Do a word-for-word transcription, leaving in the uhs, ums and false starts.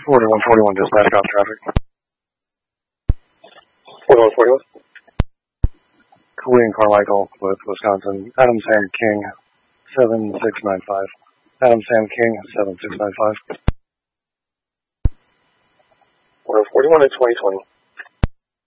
forty-one forty-one, dispatch, cop traffic. forty-one forty-one. Queen Carmichael with Wisconsin. Adam Sam King, seven six nine five. Adam Sam King, seven six nine five. forty-one forty-one at twenty twenty.